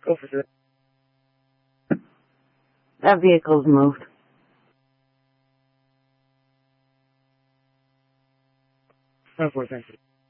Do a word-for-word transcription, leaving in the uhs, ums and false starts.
Go for it. That vehicle's moved. ten four, thank you.